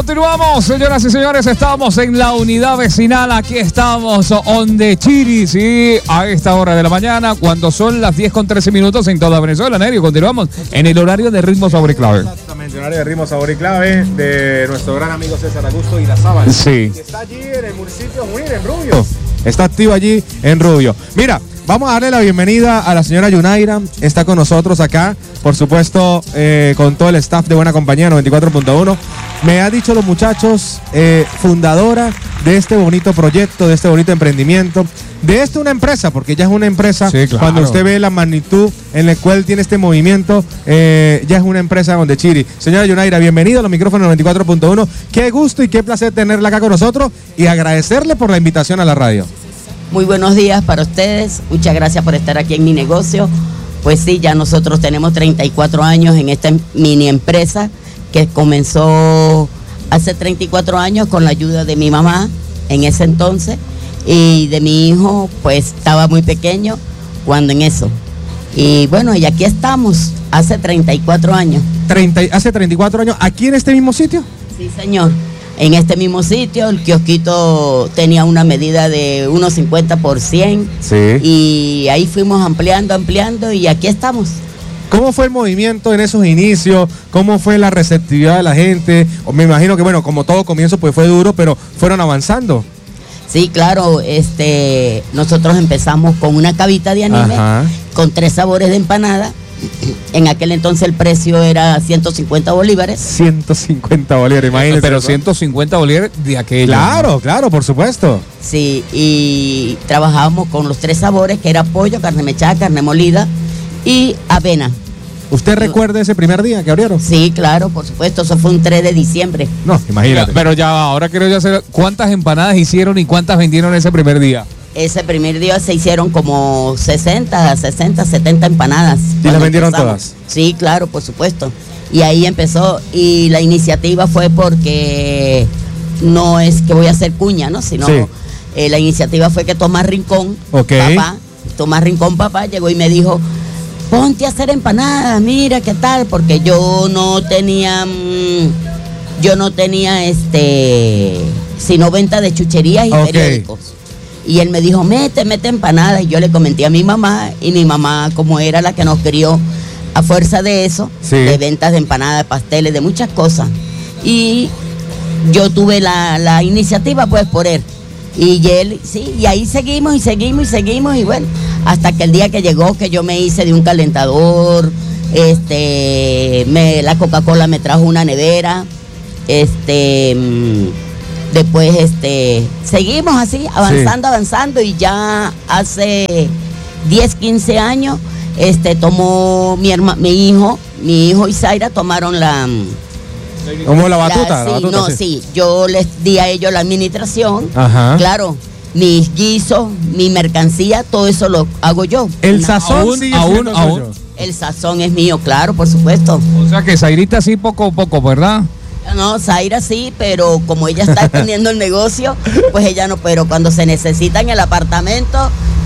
Continuamos, señoras y señores, estamos en la unidad vecinal, aquí estamos on the Chiri, sí, a esta hora de la mañana, cuando son las 10:13 en toda Venezuela. Nerio, continuamos en el horario de Ritmo, Sabor y Clave. Exactamente, el horario de Ritmo, Sabor y Clave de nuestro gran amigo César Augusto y la Sábana. Sí. Que está allí en el municipio Junín, en Rubio. Está activo allí en Rubio. Mira, vamos a darle la bienvenida a la señora Yunaira. Está con nosotros acá, por supuesto, con todo el staff de Buena Compañía 94.1. Me ha dicho los muchachos, fundadora de este bonito proyecto, de este bonito emprendimiento, de una empresa, porque ya es una empresa. Sí, claro. Cuando usted ve la magnitud en la cual tiene este movimiento, ya es una empresa donde Chiri. Señora Yunaira, bienvenida a los micrófonos 94.1. Qué gusto y qué placer tenerla acá con nosotros y agradecerle por la invitación a la radio. Muy buenos días para ustedes, muchas gracias por estar aquí en mi negocio. Pues sí, ya nosotros tenemos 34 años en esta mini empresa que comenzó hace 34 años con la ayuda de mi mamá en ese entonces y de mi hijo, pues estaba muy pequeño cuando en eso. Y bueno, y aquí estamos, hace 34 años. Hace 34 años, ¿aquí en este mismo sitio? Sí, señor. En este mismo sitio, el kiosquito tenía una medida de 1.50 por 100. Sí. Y ahí fuimos ampliando y aquí estamos. ¿Cómo fue el movimiento en esos inicios? ¿Cómo fue la receptividad de la gente? Me imagino que, bueno, como todo comienzo, pues fue duro, pero fueron avanzando. Sí, claro, nosotros empezamos con una cavita de anime, ajá, con 3 sabores de empanada. En aquel entonces el precio era 150 bolívares. 150 bolívares, imagínense. Pero 150 bolívares de aquello. Claro, claro, por supuesto. Sí, y trabajábamos con los 3 sabores, que era pollo, carne mechada, carne molida y avena. ¿Usted recuerda ese primer día que abrieron? Sí, claro, por supuesto, eso fue un 3 de diciembre. No, imagínate. Pero ya, ahora quiero ya saber cuántas empanadas hicieron y cuántas vendieron ese primer día. Ese primer día se hicieron como 70 empanadas. ¿Y las vendieron todas? Sí, claro, por supuesto. Y ahí empezó, y la iniciativa fue porque no es que voy a hacer cuña, ¿no? Sino sí, la iniciativa fue que Tomás Rincón, okay, papá, llegó y me dijo, ponte a hacer empanadas, mira qué tal, porque yo no tenía sino venta de chucherías y okay, periódicos. Y él me dijo, mete empanadas. Y yo le comenté a mi mamá, y mi mamá, como era la que nos crió a fuerza de eso, sí, de ventas de empanadas, de pasteles, de muchas cosas. Y yo tuve la iniciativa pues por él. Y él, sí, y ahí seguimos, y bueno, hasta que el día que llegó, que yo me hice de un calentador, la Coca-Cola me trajo una nevera, después seguimos así, avanzando, y ya hace 10, 15 años tomó mi hijo y Zaira tomaron la... ¿Cómo la batuta? Sí, la batuta, no, sí, yo les di a ellos la administración, ajá, claro, mis guisos, mi mercancía, todo eso lo hago yo. El sazón sigue siendo suyo. El sazón es mío, claro, por supuesto. O sea que Zairita sí poco a poco, ¿verdad? No, Zaira sí, pero como ella está extendiendo el negocio, pues ella no, pero cuando se necesita en el apartamento,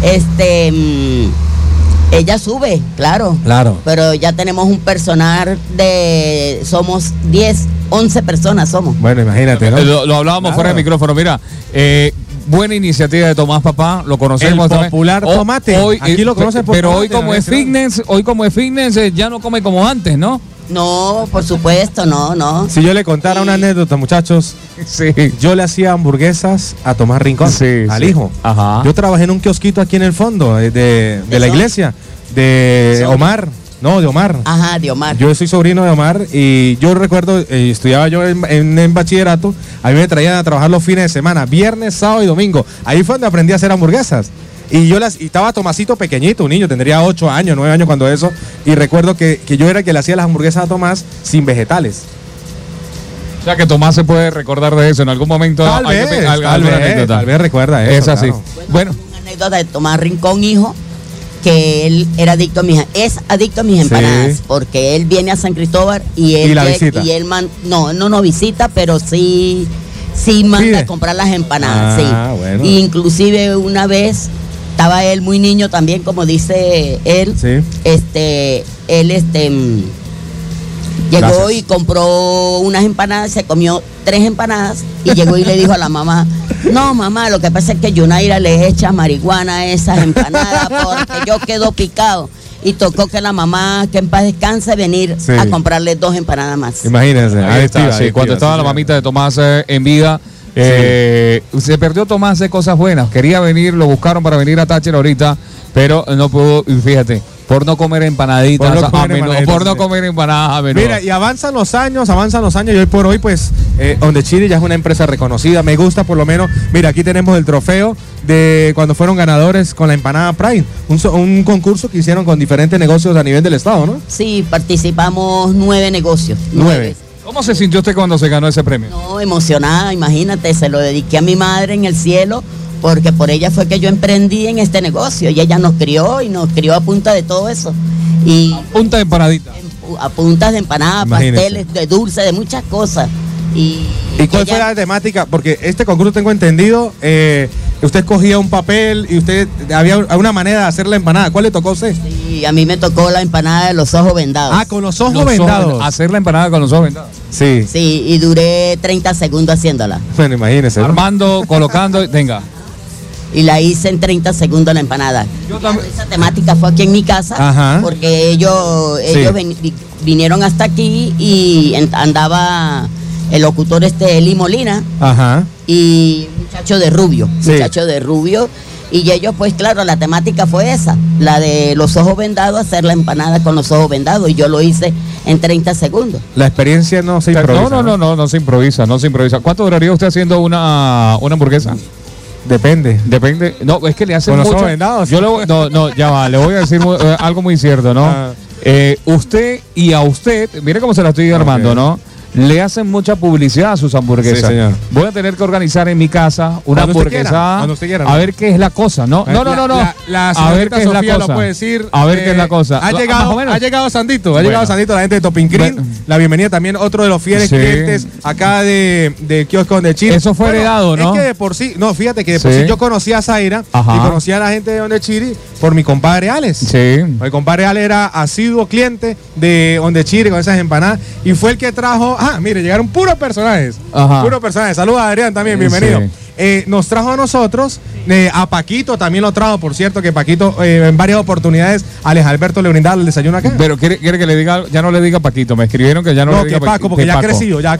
ella sube, claro. Claro. Pero ya tenemos un personal somos 10, 11 personas somos. Bueno, imagínate, ¿no? Lo hablábamos Claro, fuera del micrófono, mira, buena iniciativa de Tomás Papá, lo conocemos el también. popular tomate, aquí lo conocen por pero tomate, hoy como es fitness, ya no come como antes, ¿no? No, por supuesto, no. Si yo le contara una anécdota, muchachos, Sí. yo le hacía hamburguesas a Tomás Rincón, Sí, al sí, hijo. Ajá. Yo trabajé en un kiosquito aquí en el fondo de la iglesia, de Omar. No, de Omar. Ajá, de Omar. Yo soy sobrino de Omar y yo recuerdo, estudiaba yo en bachillerato, a mí me traían a trabajar los fines de semana, viernes, sábado y domingo. Ahí fue donde aprendí a hacer hamburguesas. Y estaba Tomasito pequeñito, un niño, tendría 8 años, 9 años cuando eso. Y recuerdo que yo era el que le hacía las hamburguesas a Tomás sin vegetales. O sea que Tomás se puede recordar de eso en algún momento. Tal vez recuerda eso. Es así. Claro. Bueno. Una anécdota de Tomás Rincón, hijo, que él era adicto a es adicto a mis empanadas, sí, porque él viene a San Cristóbal y él... ¿Y la visita? Y él no visita, pero sí manda a comprar las empanadas, sí. Bueno. Y inclusive una vez estaba él muy niño también, como dice él, sí, él Llegó Gracias. y compró unas empanadas, se comió 3 empanadas y llegó y le dijo a la mamá, no mamá, lo que pasa es que Yunaira le echa marihuana a esas empanadas porque yo quedo picado. Y tocó que la mamá, que en paz descanse, venir Sí. a comprarle 2 empanadas más. Imagínense. Ahí está, sí, cuando estaba la mamita de Tomás en vida, se perdió Tomás de cosas buenas. Quería venir, lo buscaron para venir a Táchira ahorita, pero no pudo, y fíjate, por no comer empanaditas Por no comer a menudo, empanaditas, por no sí. comer empanadas a menudo. Mira, y avanzan los años y hoy por hoy, pues, Onde Chiri ya es una empresa reconocida. Me gusta por lo menos, mira, aquí tenemos el trofeo de cuando fueron ganadores con la empanada Pride, un concurso que hicieron con diferentes negocios a nivel del estado, ¿no? Sí, participamos 9 negocios. 9. ¿Cómo se sintió usted cuando se ganó ese premio? No, emocionada, imagínate, se lo dediqué a mi madre en el cielo, porque por ella fue que yo emprendí en este negocio y ella nos crió a punta de todo eso. Y Punta de empanadita. a puntas de empanadas, Imagínese. pasteles, de dulce, de muchas cosas. ¿Y cuál fue la temática? Porque este concurso tengo entendido, usted escogía un papel y usted había una manera de hacer la empanada. ¿Cuál le tocó a usted? Y a mí me tocó la empanada de los ojos vendados. Ah, con los ojos Los ojos vendados. hacer la empanada con los ojos vendados. Sí. Sí, y duré 30 segundos haciéndola. Bueno, imagínese, ¿no? Armando, colocando, venga. Y la hice en 30 segundos la empanada. Yo también. Esa temática fue aquí en mi casa, Ajá. porque ellos vinieron hasta aquí y andaba el locutor Eli Molina Ajá. y muchacho de rubio, Sí. y ellos pues claro, la temática fue esa, la de los ojos vendados, hacer la empanada con los ojos vendados, y yo lo hice en 30 segundos. La experiencia no se improvisa. No se improvisa, no se improvisa. ¿Cuánto duraría usted haciendo una hamburguesa? Depende. Depende. No, es que le hacen ¿Con los mucho. ojos vendados? Yo ya va, le voy a decir algo muy cierto, ¿no? Ah. Usted y a usted, mire cómo se la estoy armando, Ok. ¿no? Le hacen mucha publicidad a sus hamburguesas. Sí, señor. Voy a tener que organizar en mi casa una Cuando usted quiera, hamburguesa. cuando usted quiera, A ¿no? ver qué es la cosa, ¿no? No. La A ver señorita qué es la Sofía lo cosa. puede decir. A ver qué es la cosa. Ha Más o llegado, menos. ha llegado Sandito, Bueno. la gente de Topping Cream. Bueno. La bienvenida también, otro de los fieles Sí. clientes acá de Kiosco Onde Chiri. Eso fue heredado, ¿no? Es que de por sí, no, fíjate que de por Sí. sí yo conocí a Zaira Ajá. y conocí a la gente de Onde Chiri por mi compadre Alex. Sí. El compadre Ale era asiduo cliente de Onde Chiri con esas empanadas y fue el que trajo, mire, llegaron puros personajes. Ajá. Puros personajes. Saludos a Adrián también, bienvenido. Sí. Nos trajo a nosotros, a Paquito también lo trajo, por cierto, que Paquito en varias oportunidades Alex Alberto le brindaba el desayuno acá. Pero quiere que le diga, ya no le diga Paquito, me escribieron que ya no, No, le diga que Paco, porque que ya ha Paco. crecido, ya ha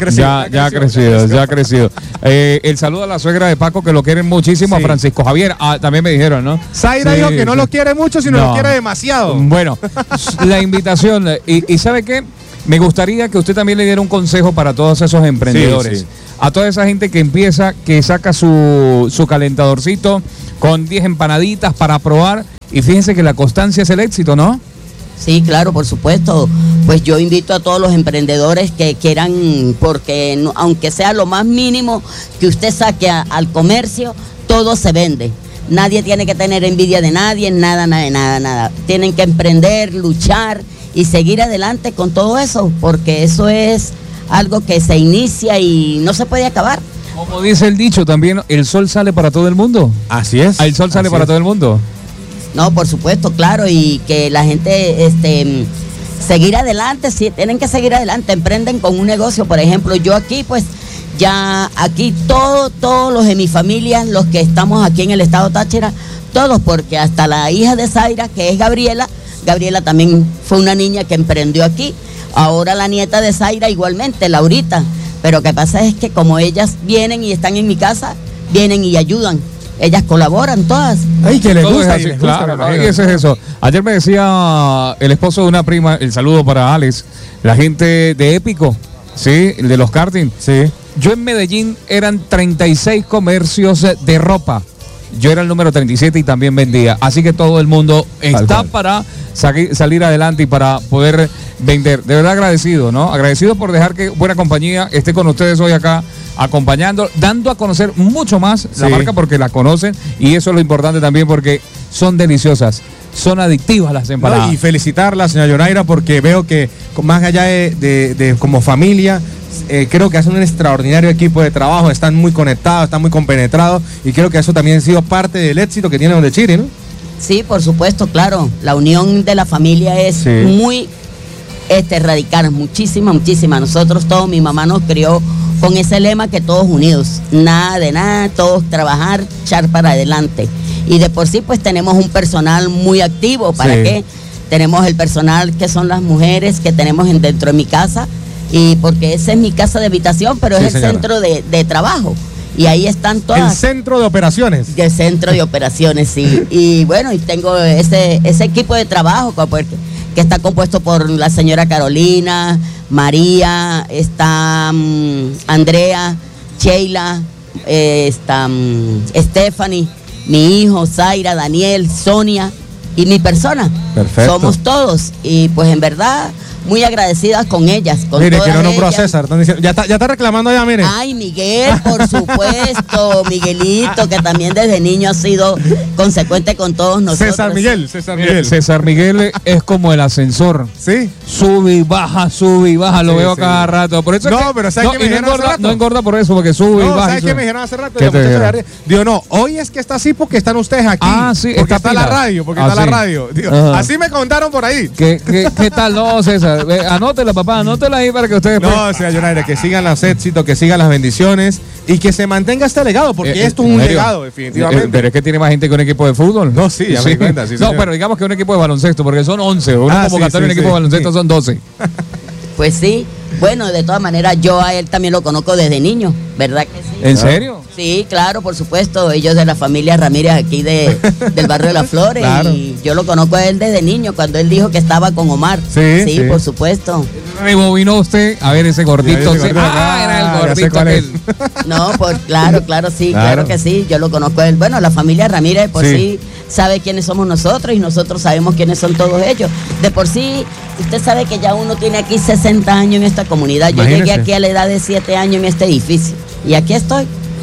crecido. El saludo a la suegra de Paco, que lo quieren muchísimo, Sí. a Francisco Javier, también me dijeron, ¿no? Zaira Sí, dijo que no sí. lo quiere mucho, sino No. lo quiere demasiado. Bueno, la invitación, y ¿sabe qué? Me gustaría que usted también le diera un consejo para todos esos emprendedores. Sí. A toda esa gente que empieza, que saca su calentadorcito con 10 empanaditas para probar, y fíjense que la constancia es el éxito, ¿no? Sí, claro, por supuesto. Pues yo invito a todos los emprendedores que quieran, porque aunque sea lo más mínimo que usted saque al comercio, todo se vende. Nadie tiene que tener envidia de nadie, nada. Tienen que emprender, luchar y seguir adelante con todo eso, porque eso es algo que se inicia y no se puede acabar. Como dice el dicho también, el sol sale para todo el mundo. Así es. El sol sale Así para es. todo el mundo. No, por supuesto, claro, y que la gente seguir adelante, sí, tienen que seguir adelante, emprenden con un negocio. Por ejemplo, yo aquí pues ya aquí todos los de mi familia, los que estamos aquí en el estado Táchira, todos, porque hasta la hija de Zaira, que es Gabriela también fue una niña que emprendió aquí. Ahora la nieta de Zaira igualmente, Laurita. Pero lo que pasa es que como ellas vienen y están en mi casa, vienen y ayudan. Ellas colaboran todas. Ay, que les Todo gusta. es así, y les gusta, claro, me ¿no? Y imagino. ese es eso. Ayer me decía el esposo de una prima, el saludo para Alex, la gente de Épico, ¿sí? El de los karting. Sí. Yo en Medellín eran 36 comercios de ropa. Yo era el número 37 y también vendía. Así que todo el mundo está cual. para salir adelante y para poder vender. De verdad agradecido, ¿no? Agradecido por dejar que Buena Compañía esté con ustedes hoy acá, acompañando, dando a conocer mucho más la Sí. marca, porque la conocen, y eso es lo importante también, porque son deliciosas, son adictivas las empanadas. No, y felicitarla, señora Yonaira, porque veo que más allá de como familia, creo que hacen un extraordinario equipo de trabajo, están muy conectados, están muy compenetrados, y creo que eso también ha sido parte del éxito que tiene Onde Chiri, ¿no? Sí, por supuesto, claro. La unión de la familia es Sí. muy erradicar muchísimas. Nosotros todos, mi mamá nos crió con ese lema que todos unidos, nada de nada, todos trabajar, echar para adelante. Y de por sí pues tenemos un personal muy activo, ¿para qué? Tenemos el personal que son las mujeres que tenemos dentro de mi casa, y porque esa es mi casa de habitación, pero es el centro de trabajo. Y ahí están todas. El centro de operaciones. El centro de operaciones, sí. Y bueno, y tengo ese equipo de trabajo que está compuesto por la señora Carolina, María, está Andrea, Sheila, está Stephanie, mi hijo, Zaira, Daniel, Sonia y mi persona. Perfecto. Somos todos. Y pues en verdad, muy agradecidas con ellas. Con mire, que no nombró a ellas. César. Ya está reclamando ya, mire. Ay, Miguel, por supuesto. Miguelito, que también desde niño ha sido consecuente con todos nosotros. César Miguel. César Miguel es como el ascensor. Sí. Sube y baja, lo Sí, veo sí. cada rato. Por eso No, es que, pero ¿sabes qué me dijeron hace rato? No engorda por eso, porque sube y No, baja. ¿sabes qué me dijeron hace rato? ¿Qué Los te muchachos de dijeron? arriba. Digo, no, hoy es que está así porque están ustedes aquí. Ah, sí, porque está está la pila. radio, porque Ah, está sí. la radio. Digo, Ajá. así me contaron por ahí. ¿Qué tal? No, César. Anótela, papá, anótela ahí para que ustedes... No, señora Yunaira, que sigan los éxitos, que sigan las bendiciones y que se mantenga este legado, porque esto es un ¿en serio? legado, definitivamente. Pero es que tiene más gente que un equipo de fútbol. No, sí, ya me di cuenta, sí, no, señor. pero digamos que un equipo de baloncesto, porque son 11. Una Ah, convocatoria sí, en un equipo de baloncesto sí. son 12. Pues sí. Bueno, de todas maneras, yo a él también lo conozco desde niño, ¿verdad que sí? ¿En serio? Sí, claro, por supuesto. Ellos de la familia Ramírez aquí del barrio de Las Flores. Claro. Y yo lo conozco a él desde niño, cuando él dijo que estaba con Omar. Sí. por supuesto. Rebobinó usted a ver ese gordito. Ya, ese gordito. Era el Ya sé gordito cuál es. aquel. No, pues claro, sí, Claro. claro que sí. Yo lo conozco a él. Bueno, la familia Ramírez por Sí. sí sabe quiénes somos nosotros y nosotros sabemos quiénes son todos ellos. De por sí, usted sabe que ya uno tiene aquí 60 años en esta comunidad. Yo Imagínese. llegué aquí a la edad de 7 años en este edificio. Y aquí estoy.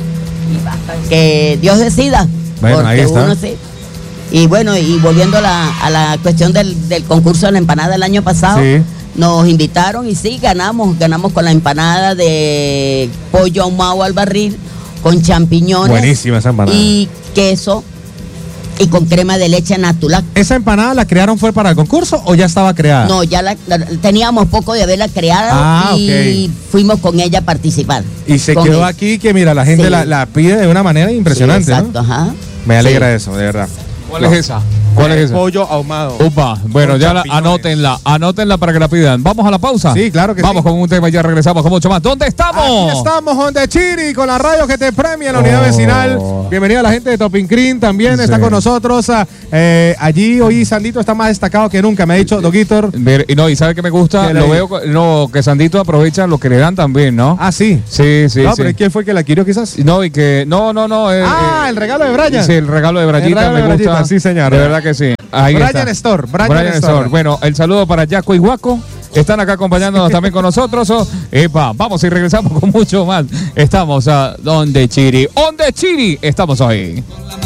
Y basta que Dios decida. Bueno, porque ahí está. uno sí. Y bueno, y volviendo a la cuestión del concurso de la empanada el año pasado, Sí. nos invitaron y sí, ganamos con la empanada de pollo ahumado al barril, con champiñones. Buenísima esa empanada. Y queso, y con crema de leche natural. ¿Esa empanada la crearon fue para el concurso o ya estaba creada? No, ya teníamos poco de haberla creado y fuimos con ella a participar. Y se Con quedó él. aquí que mira, la gente Sí. la pide de una manera impresionante, Sí, exacto, ¿no? ajá. Me alegra Sí. eso, de verdad. ¿Cuál es esa? ¿Cuál es esa? Pollo ahumado. Upa, bueno, Con ya champiñones. anótenla para que la pidan. ¿Vamos a la pausa? Sí, claro que Vamos sí. con un tema y ya regresamos con mucho más. ¿Dónde estamos? Aquí estamos, Honda Chiri, con la radio que te premia en la unidad Oh. vecinal. Bienvenida a la gente de Topping Cream, también Sí. está con nosotros. Allí hoy Sandito está más destacado que nunca, me ha dicho Doguitor. Y no, y ¿sabe qué me gusta? ¿Qué Lo le- veo que Sandito aprovecha lo que le dan también, ¿no? Ah, sí. Sí. No, pero ¿quién fue el que la adquirió quizás? No, y que. No. El regalo de Brian. Sí, el regalo de Brayita regalo de me gusta. Brayita, sí, señor. De verdad que sí. Ahí Brian está. Store. Brian Store. Bueno, el saludo para Yaco y Guaco. Están acá acompañándonos también con nosotros. Epa, vamos y regresamos con mucho más. Estamos a Donde Chiri. Donde Chiri. Estamos hoy.